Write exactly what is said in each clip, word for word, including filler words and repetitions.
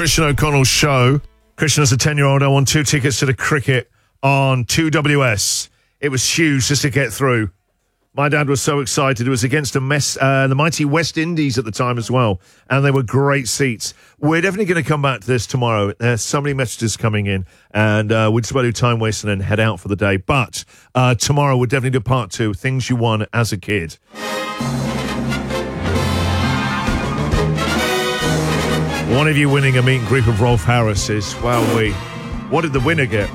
Christian O'Connell's show. Christian, as a ten-year-old, I won two tickets to the cricket on two W S. It was huge just to get through. My dad was so excited. It was against the, mess, uh, the mighty West Indies at the time as well, and they were great seats. We're definitely going to come back to this tomorrow. There's so many messages coming in, and uh, we'll just about do time wasting and head out for the day. But uh, tomorrow we'll definitely do part two, things you won as a kid. One of you winning a meet and greet with Rolf Harris is, well, we. What did the winner get?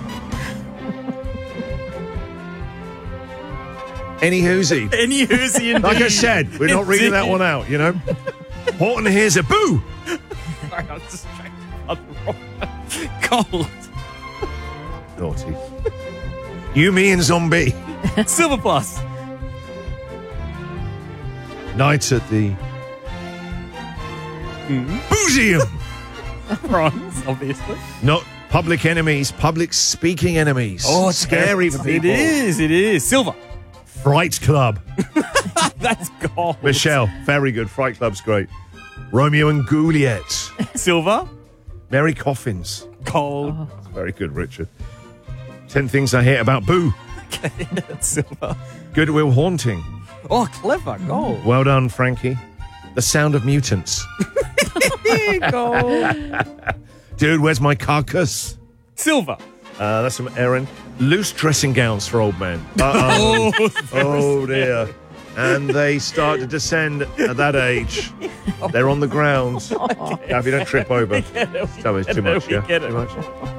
Any whoozy. Any whoozy indeed. Like I said, we're not reading that one out, you know? Horton hears a boo! Sorry, I was distracted by the wrong cold. Naughty. You, me, and Zombie. Silver Plus. Night at the... Mm-hmm. Boozeum! Bronze, obviously. Not public enemies, public speaking enemies. Oh, scary for people. It is, it is. Silver. Fright Club. That's gold. Michelle, very good. Fright Club's great. Romeo and Juliet. Silver. Mary Coffins. Gold. Oh. Very good, Richard. Ten Things I Hate About Boo. Okay, that's silver. Goodwill Haunting. Oh, clever. Gold. Well done, Frankie. The Sound of Mutants. Gold. Dude, where's my carcass? Silver. Uh, that's from Erin. Loose dressing gowns for old men. Uh-oh. Oh, oh, dear. And they start to descend at that age. They're on the ground. Now, if you don't trip over. Tell me it's too much, yeah? Too much?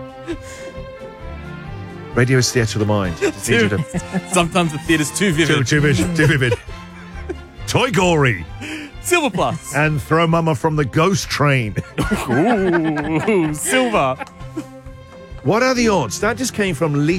Radio is theatre of the mind. Too, sometimes the theatre's too vivid. Too, too vivid. Too vivid. Toy Gory. Silver Plus. And Throw Mama from the Ghost Train. Ooh, silver. What are the odds? That just came from Lisa.